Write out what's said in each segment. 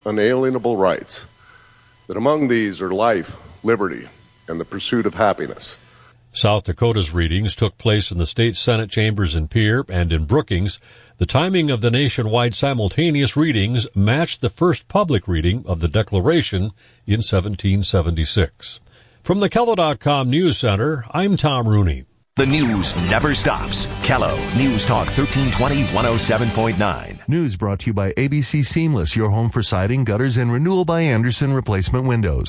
unalienable rights, that among these are life, liberty, and the pursuit of happiness. South Dakota's readings took place in the state Senate chambers in Pierre and in Brookings. The timing of the nationwide simultaneous readings matched the first public reading of the Declaration in 1776. From the Kello.com News Center, I'm Tom Rooney. The news never stops. Kello News Talk 1320 107.9. News brought to you by ABC Seamless, your home for siding, gutters, and renewal by Anderson replacement windows.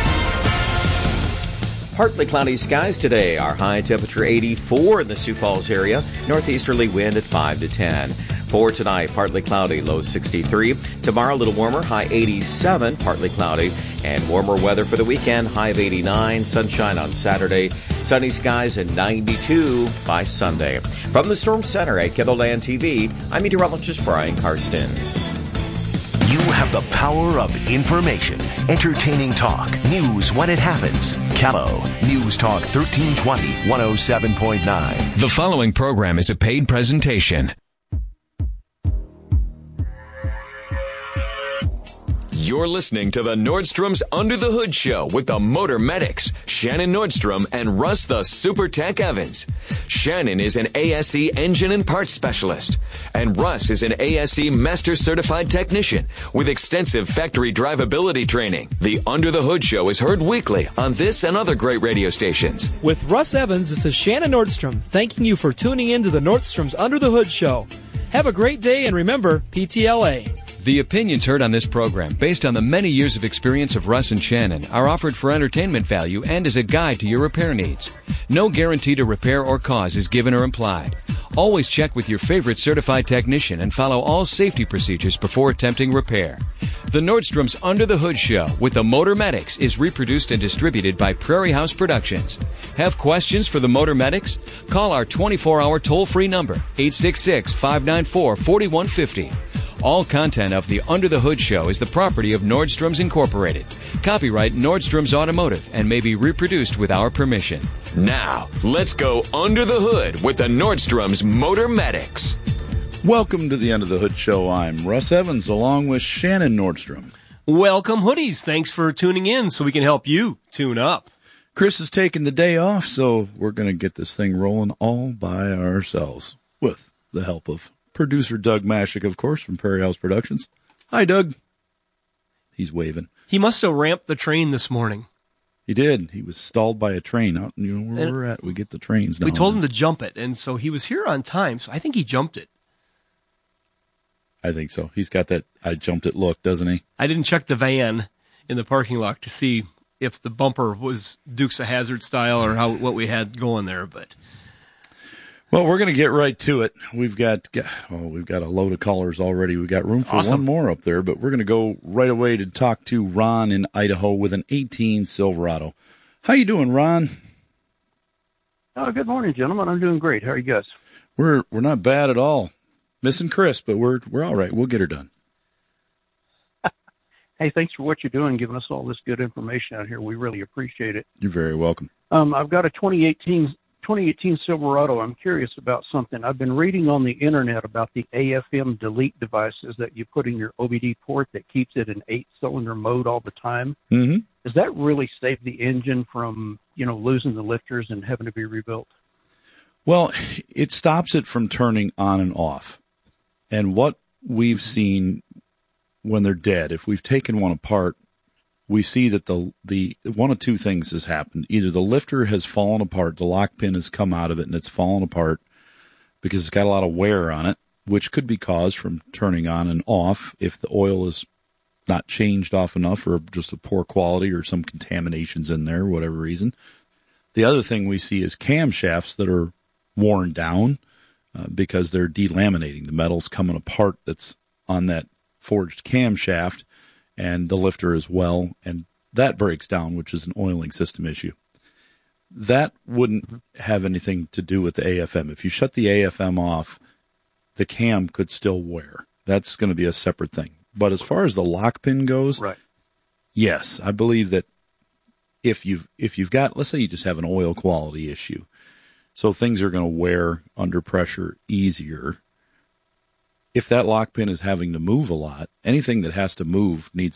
Partly cloudy skies today. Our high temperature 84 in the Sioux Falls area. Northeasterly wind at 5 to 10. For tonight, partly cloudy, low 63. Tomorrow, a little warmer, high 87, partly cloudy. And warmer weather for the weekend, high of 89. Sunshine on Saturday. Sunny skies at 92 by Sunday. From the Storm Center at KELOLAND TV, I'm meteorologist Brian Karstens. You have the power of information. Entertaining talk. News when it happens. Kello News Talk 1320 107.9. The following program is a paid presentation. You're listening to the Nordstrom's Under the Hood Show with the Motor Medics, Shannon Nordstrom and Russ the Super Tech Evans. Shannon is an ASE engine and parts specialist, and Russ is an ASE Master Certified Technician with extensive factory drivability training. The Under the Hood Show is heard weekly on this and other great radio stations. With Russ Evans, this is Shannon Nordstrom, thanking you for tuning in to the Nordstrom's Under the Hood Show. Have a great day, and remember, PTLA. The opinions heard on this program, based on the many years of experience of Russ and Shannon, are offered for entertainment value and as a guide to your repair needs. No guarantee to repair or cause is given or implied. Always check with your favorite certified technician and follow all safety procedures before attempting repair. The Nordstrom's Under the Hood Show with the Motor Medics is reproduced and distributed by Prairie House Productions. Have questions for the Motor Medics? Call our 24-hour toll-free number, 866-594-4150. All content of the Under the Hood Show is the property of Nordstrom's Incorporated. Copyright Nordstrom's Automotive and may be reproduced with our permission. Now, let's go under the hood with the Nordstrom's Motor Medics. Welcome to the Under the Hood Show. I'm Russ Evans along with Shannon Nordstrom. Welcome, hoodies. Thanks for tuning in so we can help you tune up. Chris is taking the day off, so we're going to get this thing rolling all by ourselves with the help of producer Doug Mashik, of course, from Prairie House Productions. Hi, Doug. He's waving. He must have ramped the train this morning. He did. He was stalled by a train out where we're at. We get the trains now. We told him to jump it, and so he was here on time, so I think he jumped it. I think so. He's got that I jumped it look, doesn't he? I didn't check the van in the parking lot to see if the bumper was Dukes of Hazzard style or what we had going there, but... Well, we're going to get right to it. We've got a load of callers already. We've got room for one more up there, but we're going to go right away to talk to Ron in Idaho with an 18 Silverado. How you doing, Ron? Good morning, gentlemen. I'm doing great. How are you guys? We're not bad at all. Missing Chris, but we're all right. We'll get her done. Hey, thanks for what you're doing, giving us all this good information out here. We really appreciate it. You're very welcome. I've got a 2018 Silverado. I'm curious about something. I've been reading on the internet about the AFM delete devices that you put in your OBD port that keeps it in 8-cylinder mode all the time. Mm-hmm. Does that really save the engine from, losing the lifters and having to be rebuilt? Well, it stops it from turning on and off. And what we've seen when they're dead, if we've taken one apart, we see that the one of two things has happened. Either the lifter has fallen apart, the lock pin has come out of it, and it's fallen apart because it's got a lot of wear on it, which could be caused from turning on and off if the oil is not changed off enough or just a poor quality or some contaminations in there, whatever reason. The other thing we see is camshafts that are worn down because they're delaminating. The metal's coming apart that's on that forged camshaft, and the lifter as well, and that breaks down, which is an oiling system issue. That wouldn't have anything to do with the AFM. If you shut the AFM off, the cam could still wear. That's going to be a separate thing. But as far as the lock pin goes, right. Yes, I believe that if you've got, let's say you just have an oil quality issue, so things are going to wear under pressure easier. if that lock pin is having to move a lot, anything that has to move needs